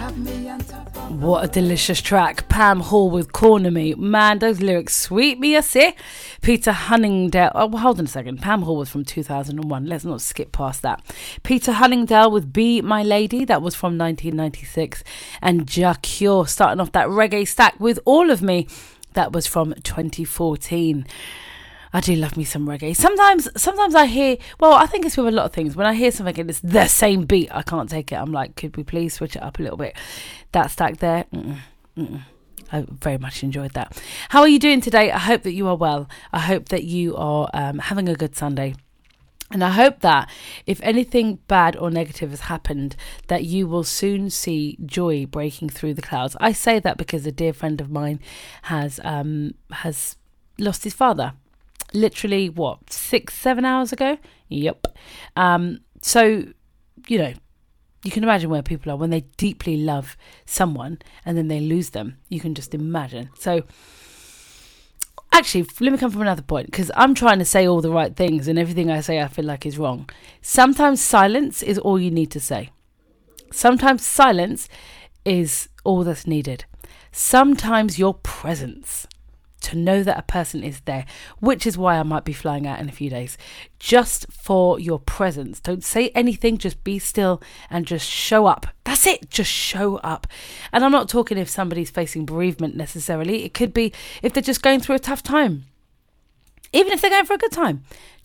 What a delicious track. Pam Hall with Corner Me. Man, those lyrics sweet me, I say. Peter Hunningdale. Oh, well, hold on a second. Pam Hall was from 2001. Let's not skip past that. Peter Hunningdale with Be My Lady. That was from 1996. And Jah Cure starting off that reggae stack with All of Me. That was from 2014. I do love me some reggae. Sometimes I hear, well, I think it's with a lot of things. When I hear something and it's the same beat, I can't take it. I'm like, could we please switch it up a little bit? That stack there, I very much enjoyed that. How are you doing today? I hope that you are well. I hope that you are having a good Sunday. And I hope that if anything bad or negative has happened, that you will soon see joy breaking through the clouds. I say that because a dear friend of mine has lost his father. Literally, 6-7 hours ago? Yep. So, you know, you can imagine where people are when they deeply love someone and then they lose them. You can just imagine. So, actually, let me come from another point, because I'm trying to say all the right things and everything I say I feel like is wrong. Sometimes silence is all you need to say. Sometimes silence is all that's needed. Sometimes your presence, to know that a person is there, which is why I might be flying out in a few days, just for your presence. Don't say anything, just be still and just show up. That's it, just show up. And I'm not talking if somebody's facing bereavement necessarily. It could be if they're just going through a tough time. Even if they're going for a good time,